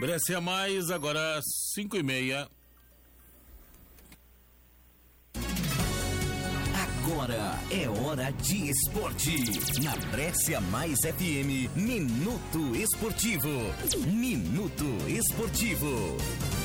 Brescia Mais, agora 5:30. Agora é hora de esporte. Na Brescia Mais FM, Minuto Esportivo. Minuto Esportivo.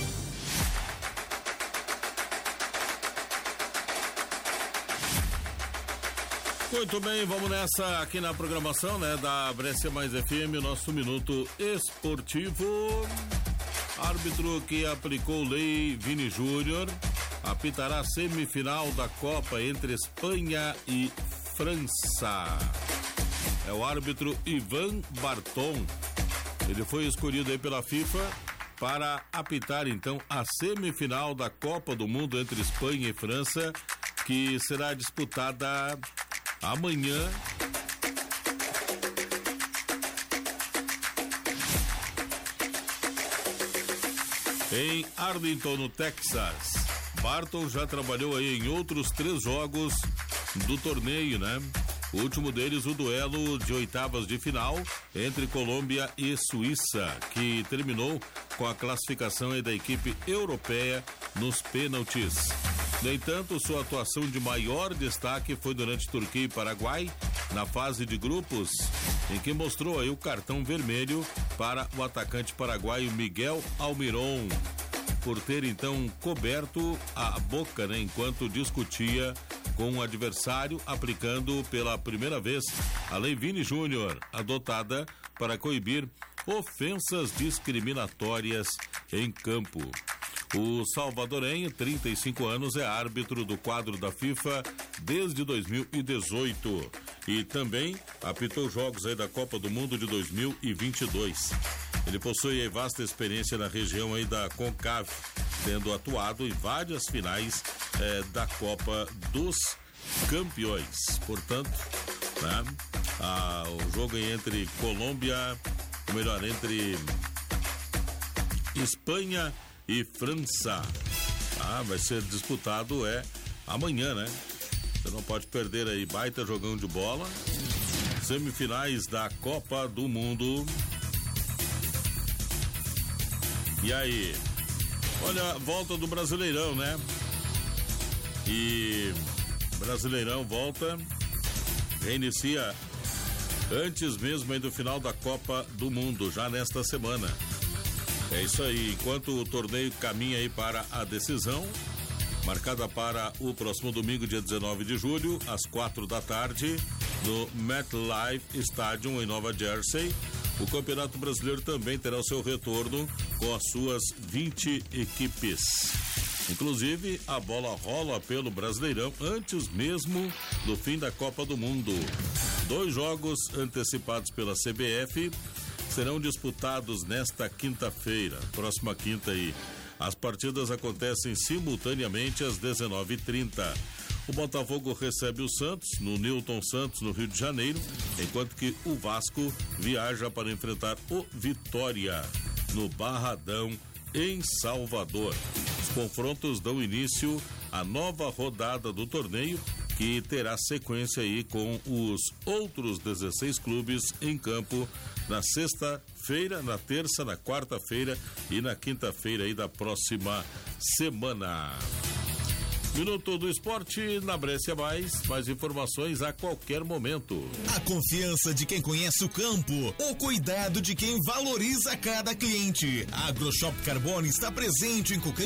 Muito bem, vamos nessa aqui na programação, né, da Brescia Mais FM, nosso Minuto Esportivo. Árbitro que aplicou lei Vini Júnior apitará a semifinal da Copa entre Espanha e França. É o árbitro Ivan Barton. Ele foi escolhido aí pela FIFA para apitar então a semifinal da Copa do Mundo entre Espanha e França, que será disputada amanhã. Em Arlington, no Texas. Barton já trabalhou aí em outros 3 jogos do torneio, né? O último deles, o duelo de oitavas de final entre Colômbia e Suíça, que terminou com a classificação aí da equipe europeia nos pênaltis. No entanto, sua atuação de maior destaque foi durante Turquia e Paraguai, na fase de grupos, em que mostrou aí o cartão vermelho para o atacante paraguaio Miguel Almiron, por ter então coberto a boca, né, enquanto discutia com o adversário, aplicando pela primeira vez a Lei Vini Júnior, adotada para coibir ofensas discriminatórias em campo. O salvadorenho, 35 anos, é árbitro do quadro da FIFA desde 2018 e também apitou jogos aí da Copa do Mundo de 2022. Ele possui aí vasta experiência na região aí da CONCACAF, tendo atuado em várias finais da Copa dos Campeões. Portanto, né, o jogo aí entre Colômbia, ou melhor, entre Espanha e França, vai ser disputado amanhã, né? Você não pode perder aí, baita jogão de bola, semifinais da Copa do Mundo. E aí, olha, volta do Brasileirão, né? E Brasileirão volta, reinicia antes mesmo aí do final da Copa do Mundo, já nesta semana. É isso aí, enquanto o torneio caminha aí para a decisão, marcada para o próximo domingo, dia 19 de julho, às 4h, no MetLife Stadium, em Nova Jersey. O Campeonato Brasileiro também terá o seu retorno com as suas 20 equipes. Inclusive, a bola rola pelo Brasileirão antes mesmo do fim da Copa do Mundo. 2 jogos antecipados pela CBF serão disputados nesta quinta-feira, próxima quinta aí. As partidas acontecem simultaneamente às 19h30. O Botafogo recebe o Santos no Newton Santos, no Rio de Janeiro, enquanto que o Vasco viaja para enfrentar o Vitória no Barradão, em Salvador. Os confrontos dão início à nova rodada do torneio, que terá sequência aí com os outros 16 clubes em campo na sexta-feira, na terça, na quarta-feira e na quinta-feira aí da próxima semana. Minuto do Esporte na Brescia mais informações a qualquer momento. A confiança de quem conhece o campo, o cuidado de quem valoriza cada cliente. A AgroShop Carbone está presente em qualquer